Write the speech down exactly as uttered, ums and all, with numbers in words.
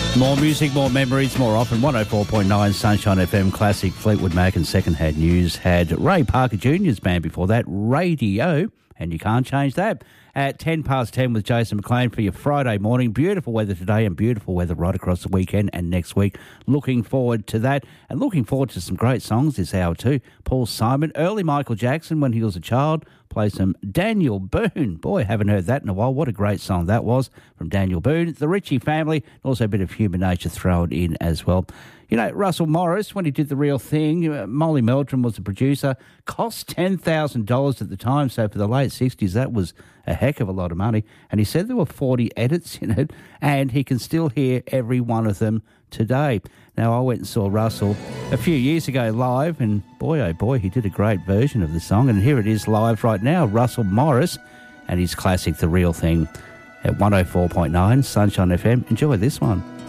More music, more memories, more often. one oh four point nine Sunshine F M Classic. Fleetwood Mac and Secondhand News had Ray Parker Junior's band before that, Radio, and you can't change that. At ten past ten with Jason McLean for your Friday morning. Beautiful weather today and beautiful weather right across the weekend and next week. Looking forward to that and looking forward to some great songs this hour too. Paul Simon, early Michael Jackson when he was a child. Play some Daniel Boone. Boy, haven't heard that in a while. What a great song that was from Daniel Boone. The Ritchie Family, also a bit of Human Nature thrown in as well. You know, Russell Morris, when he did The Real Thing, uh, Molly Meldrum was the producer, cost ten thousand dollars at the time, so for the late sixties, that was a heck of a lot of money. And he said there were forty edits in it, and he can still hear every one of them today. Now, I went and saw Russell a few years ago live, and boy, oh boy, he did a great version of the song. And here it is live right now, Russell Morris and his classic The Real Thing at one oh four point nine Sunshine F M. Enjoy this one.